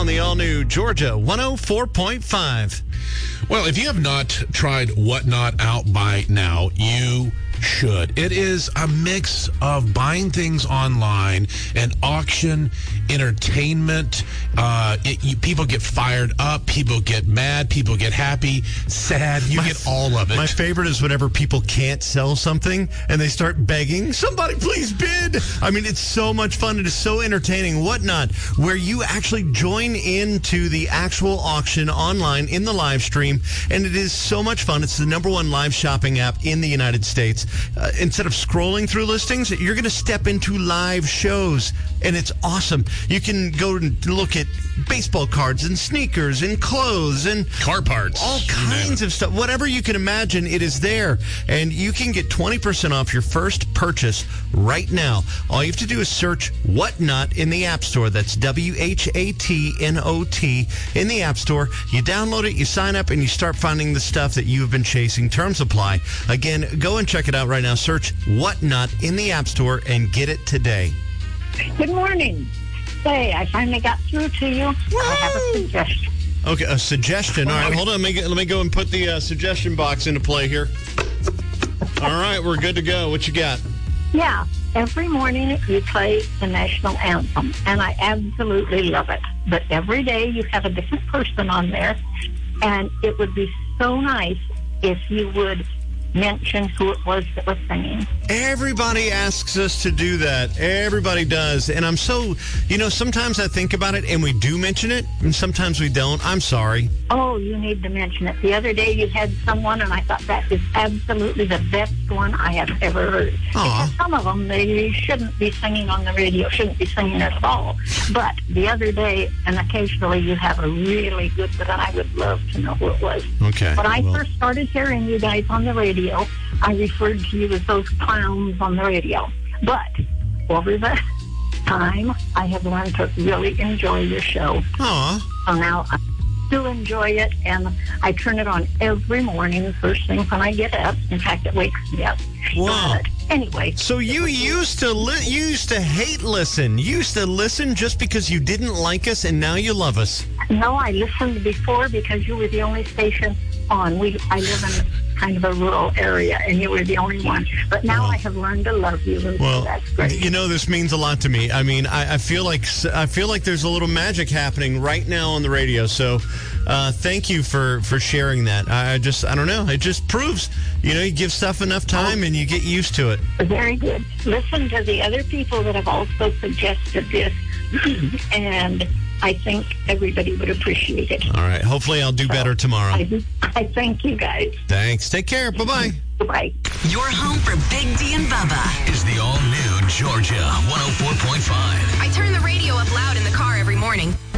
on the all-new Georgia 104.5. Well, if you have not tried Whatnot out by now, you should. It is a mix of buying things online and auction, entertainment. People get fired up, people get mad, people get happy, sad. You get all of it. My favorite is whenever people can't sell something and they start begging, somebody please bid. I mean, it's so much fun. It is so entertaining. Whatnot, where you actually join into the actual auction online in the live stream, and it is so much fun. It's the #1 live shopping app in the United States. Instead of scrolling through listings, you're going to step into live shows, and it's awesome. You can go and look at baseball cards and sneakers and clothes and car parts, all kinds of stuff. Whatever you can imagine, it is there, and you can get 20% off your first purchase right now. All you have to do is search Whatnot in the App Store. That's WHATNOT in the App Store. You download it, you sign up, and you start finding the stuff that you've been chasing. Terms apply. Again, go and check it out right now. Search Whatnot in the App Store and get it today. Good morning. Say, I finally got through to you. Woo! I have a suggestion. Okay, a suggestion. All right, hold on. Let me go and put the suggestion box into play here. All right, we're good to go. What you got? Yeah, every morning you play the national anthem, and I absolutely love it. But every day you have a different person on there, and it would be so nice if you would mention who it was that was singing. Everybody asks us to do that. Everybody does. And I'm so, sometimes I think about it and we do mention it, and sometimes we don't. I'm sorry. Oh, you need to mention it. The other day you had someone, and I thought that is absolutely the best one I have ever heard. Because some of them, they shouldn't be singing on the radio, shouldn't be singing at all. But the other day, and occasionally you have a really good one, and I would love to know who it was. Okay. When I first started hearing you guys on the radio, I referred to you as those clowns on the radio. But over the time, I have learned to really enjoy your show. Aw. So now I do enjoy it, and I turn it on every morning, first thing when I get up. In fact, it wakes me up. Wow. But anyway. So you used to hate listen. You used to listen just because you didn't like us, and now you love us. No, I listened before because you were the only station on. I live in kind of a rural area, and you were the only one. But now I have learned to love you, and so that's great. This means a lot to me. I mean, I feel like there's a little magic happening right now on the radio. So, thank you for sharing that. I don't know. It just proves, you give stuff enough time and you get used to it. Very good. Listen to the other people that have also suggested this, and I think everybody would appreciate it. All right. Hopefully I'll do better tomorrow. I thank you guys. Thanks. Take care. Bye-bye. Bye-bye. Your home for Big D and Bubba is the all-new Georgia 104.5. I turn the radio up loud in the car every morning.